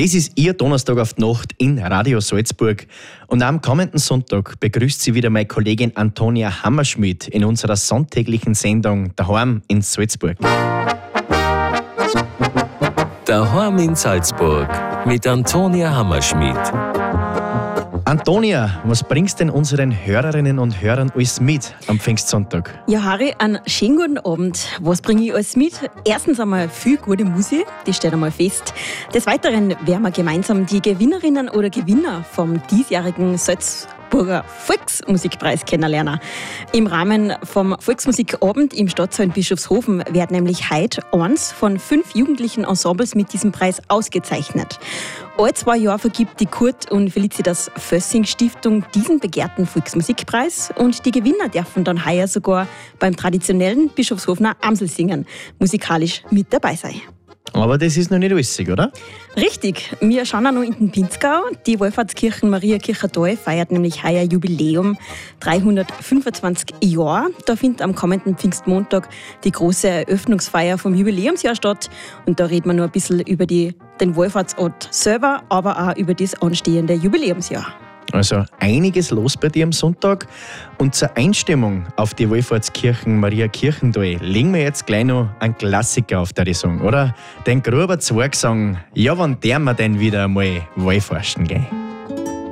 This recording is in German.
Das ist Ihr Donnerstag auf die Nacht in Radio Salzburg. Und am kommenden Sonntag begrüßt Sie wieder meine Kollegin Antonia Hammerschmidt in unserer sonntäglichen Sendung Daheim in Salzburg. Daheim in Salzburg mit Antonia Hammerschmidt. Antonia, was bringst denn unseren Hörerinnen und Hörern alles mit am Pfingstsonntag? Ja, Harry, einen schönen guten Abend. Was bringe ich alles mit? Erstens einmal viel gute Musik, die steht einmal fest. Des Weiteren werden wir gemeinsam die Gewinnerinnen oder Gewinner vom diesjährigen Salzburger Volksmusikpreis kennenlernen. Im Rahmen vom Volksmusikabend im Stadtsaal in Bischofshofen wird nämlich heute eins von 5 jugendlichen Ensembles mit diesem Preis ausgezeichnet. Alle 2 Jahre vergibt die Kurt und Felicitas Fössing Stiftung diesen begehrten Volksmusikpreis und die Gewinner dürfen dann heuer sogar beim traditionellen Bischofshofener Amselsingen musikalisch mit dabei sein. Aber das ist noch nicht alles, oder? Richtig, wir schauen auch noch in den Pinzgau. Die Wallfahrtskirchen Mariakirche Dall feiert nämlich heuer Jubiläum, 325 Jahre. Da findet am kommenden Pfingstmontag die große Eröffnungsfeier vom Jubiläumsjahr statt. Und da reden wir noch ein bisschen über den Wallfahrtsort selber, aber auch über das anstehende Jubiläumsjahr. Also einiges los bei dir am Sonntag. Und zur Einstimmung auf die Wallfahrtskirchen Mariakirchendal legen wir jetzt gleich noch einen Klassiker auf der Song, oder? Den Gruber Zwerg sagen, ja, wann der wir denn wieder einmal wallfahrten gehen?